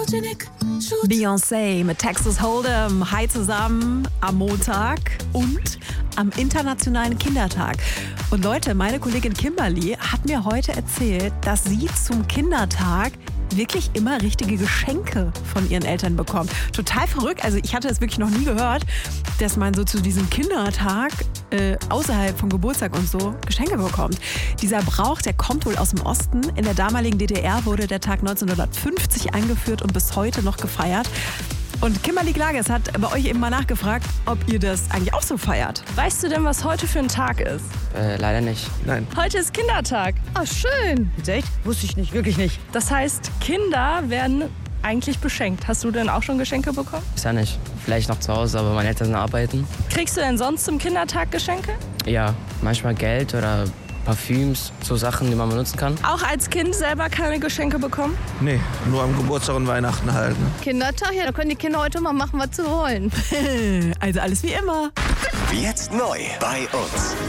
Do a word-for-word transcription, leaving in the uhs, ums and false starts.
Beyoncé mit Texas Hold'em. Hi zusammen am Montag und am Internationalen Kindertag. Und Leute, meine Kollegin Kimberly hat mir heute erzählt, dass sie zum Kindertag wirklich immer richtige Geschenke von ihren Eltern bekommt. Total verrückt. Also ich hatte das wirklich noch nie gehört, dass man so zu diesem Kindertag äh, außerhalb von Geburtstag und so Geschenke bekommt. Dieser Brauch, der kommt wohl aus dem Osten. In der damaligen D D R wurde der Tag neunzehnhundertfünfzig eingeführt und bis heute noch gefeiert. Und Kimberly Klages hat bei euch eben mal nachgefragt, ob ihr das eigentlich auch so feiert. Weißt du denn, was heute für ein Tag ist? Äh, leider nicht. Nein. Heute ist Kindertag. Ah, schön. Echt? Wusste ich nicht, wirklich nicht. Das heißt, Kinder werden eigentlich beschenkt. Hast du denn auch schon Geschenke bekommen? Ist ja nicht. Vielleicht noch zu Hause, aber meine Eltern sind arbeiten. Kriegst du denn sonst zum Kindertag Geschenke? Ja, manchmal Geld oder Parfüms, so Sachen, die man benutzen kann. Auch als Kind selber keine Geschenke bekommen? Nee, nur am Geburtstag und Weihnachten halt. Ne? Kindertag, ja, da können die Kinder heute mal machen, was sie wollen. Also alles wie immer. Jetzt neu bei uns.